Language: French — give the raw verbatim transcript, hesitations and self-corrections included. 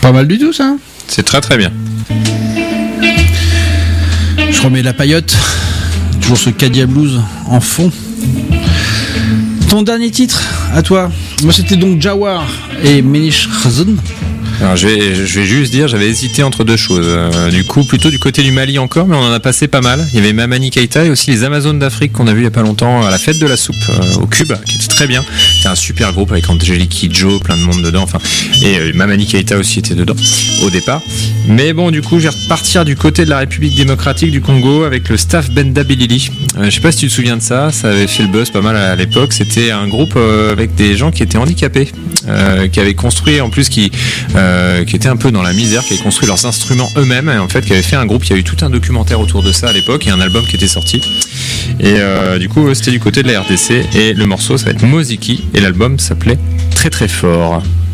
Pas mal du tout ça. C'est très très bien. Je remets la paillote. Toujours ce Cadia Blues en fond. Ton dernier titre, à toi. Moi c'était donc Jawar et Menish Khazan. Alors je vais, je vais juste dire, j'avais hésité entre deux choses. Euh, du coup, plutôt du côté du Mali encore, mais on en a passé pas mal. Il y avait Mamani Keita et aussi les Amazones d'Afrique qu'on a vu il y a pas longtemps à la fête de la soupe euh, au Cube, qui était très bien. C'était un super groupe avec Angelique Kidjo, plein de monde dedans. Enfin, et euh, Mamani Keita aussi était dedans au départ. Mais bon, du coup, je vais repartir du côté de la République démocratique du Congo avec le Staff Benda Bilili. Euh, je sais pas si tu te souviens de ça, ça avait fait le buzz pas mal à l'époque. C'était un groupe euh, avec des gens qui étaient handicapés, euh, qui avaient construit en plus qui euh, qui étaient un peu dans la misère, qui avaient construit leurs instruments eux-mêmes et en fait qui avaient fait un groupe. Il y a eu tout un documentaire autour de ça à l'époque et un album qui était sorti. Et euh, du coup, c'était du côté de la R D C et le morceau ça va être Moziki et l'album s'appelait Très Très Fort.